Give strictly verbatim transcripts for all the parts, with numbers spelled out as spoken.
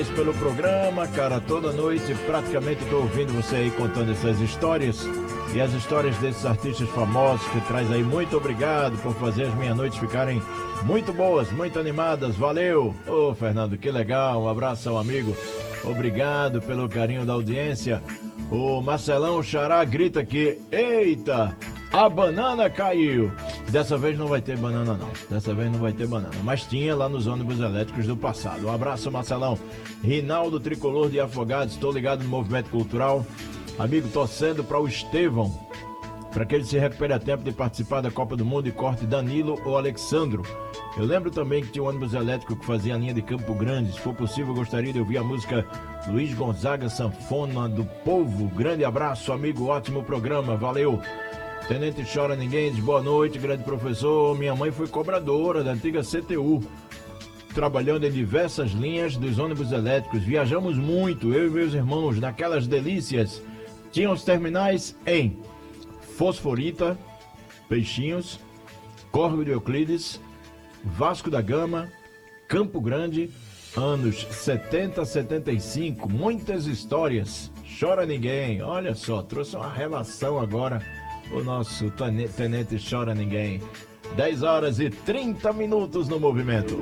Pelo programa, cara, toda noite praticamente estou ouvindo você aí contando essas histórias e as histórias desses artistas famosos que traz aí. Muito obrigado por fazer as minhas noites ficarem muito boas, muito animadas. Valeu! Ô, Fernando, que legal, um abraço ao amigo, obrigado pelo carinho da audiência. O Marcelão Xará grita aqui: eita, a banana caiu. Dessa vez não vai ter banana não, dessa vez não vai ter banana, mas tinha lá nos ônibus elétricos do passado. Um abraço, Marcelão. Rinaldo Tricolor de Afogados, estou ligado no movimento cultural. Amigo, torcendo para o Estevão, para que ele se recupere a tempo de participar da Copa do Mundo e corte Danilo ou Alexandro. Eu lembro também que tinha um ônibus elétrico que fazia a linha de Campo Grande. Se for possível, eu gostaria de ouvir a música Luiz Gonzaga, Sanfona do Povo. Grande abraço, amigo, ótimo programa, valeu. Tenente Chora Ninguém diz: boa noite, grande professor. Minha mãe foi cobradora da antiga C T U, trabalhando em diversas linhas dos ônibus elétricos. Viajamos muito, eu e meus irmãos, naquelas delícias. Tinha os terminais em Fosforita, Peixinhos, Córrego de Euclides, Vasco da Gama, Campo Grande, anos setenta, setenta e cinco. Muitas histórias. Chora Ninguém, olha só, trouxe uma relação agora o nosso Tenente Chora Ninguém. dez horas e trinta minutos no movimento.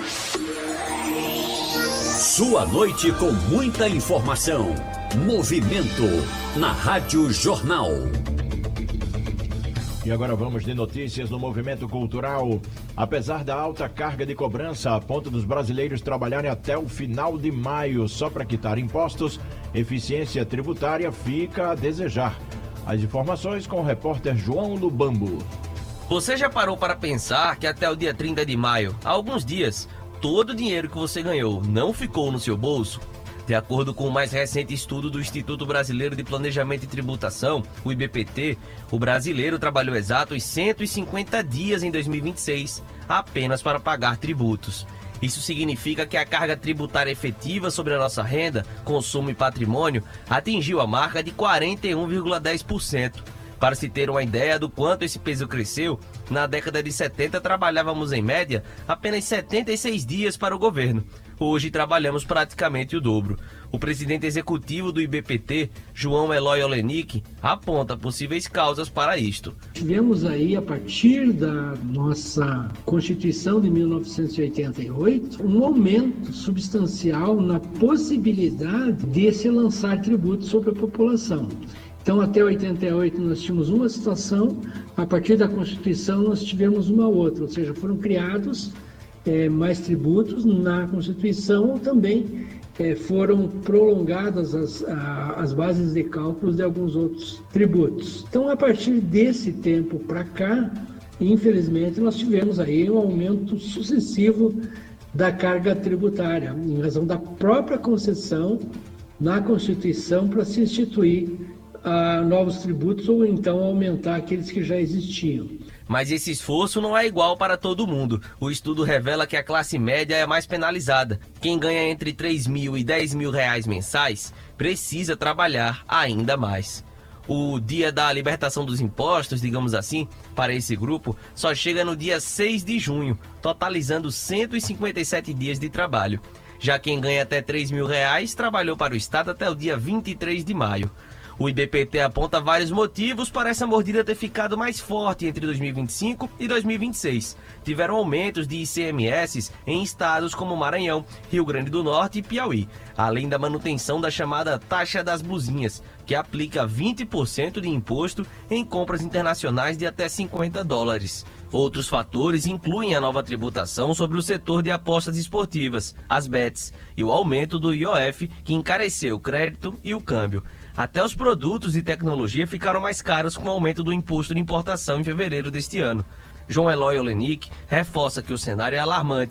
Sua noite com muita informação. Movimento na Rádio Jornal. E agora vamos de notícias no movimento cultural. Apesar da alta carga de cobrança, a ponto dos brasileiros trabalharem até o final de maio só para quitar impostos, eficiência tributária fica a desejar. As informações com o repórter João Lubambo. Você já parou para pensar que até o dia trinta de maio, há alguns dias, todo o dinheiro que você ganhou não ficou no seu bolso? De acordo com o mais recente estudo do Instituto Brasileiro de Planejamento e Tributação, o I B P T, o brasileiro trabalhou exatos cento e cinquenta dias em dois mil e vinte e seis apenas para pagar tributos. Isso significa que a carga tributária efetiva sobre a nossa renda, consumo e patrimônio atingiu a marca de quarenta e um vírgula dez por cento. Para se ter uma ideia do quanto esse peso cresceu, na década de setenta trabalhávamos em média apenas setenta e seis dias para o governo. Hoje trabalhamos praticamente o dobro. O presidente executivo do I B P T, João Eloy Olenik, aponta possíveis causas para isto. Tivemos aí, a partir da nossa Constituição de mil novecentos e oitenta e oito, um aumento substancial na possibilidade de se lançar tributos sobre a população. Então, até oitenta e oito nós tínhamos uma situação, a partir da Constituição nós tivemos uma outra, ou seja, foram criados é, mais tributos na Constituição, ou também é, foram prolongadas as, a, as bases de cálculos de alguns outros tributos. Então, a partir desse tempo para cá, infelizmente, nós tivemos aí um aumento sucessivo da carga tributária, em razão da própria concessão na Constituição para se instituir a novos tributos ou então aumentar aqueles que já existiam. Mas esse esforço não é igual para todo mundo. O estudo revela que a classe média é a mais penalizada. Quem ganha entre três mil e dez mil reais mensais precisa trabalhar ainda mais. O dia da libertação dos impostos, digamos assim, para esse grupo, só chega no dia seis de junho, totalizando cento e cinquenta e sete dias de trabalho. Já quem ganha até três mil reais trabalhou para o Estado até o dia vinte e três de maio. O I B P T aponta vários motivos para essa mordida ter ficado mais forte entre dois mil e vinte e cinco e dois mil e vinte e seis. Tiveram aumentos de I C M S em estados como Maranhão, Rio Grande do Norte e Piauí, além da manutenção da chamada taxa das blusinhas, que aplica vinte por cento de imposto em compras internacionais de até cinquenta dólares. Outros fatores incluem a nova tributação sobre o setor de apostas esportivas, as bets, e o aumento do I O F, que encareceu o crédito e o câmbio. Até os produtos de tecnologia ficaram mais caros com o aumento do imposto de importação em fevereiro deste ano. João Eloy Olenik reforça que o cenário é alarmante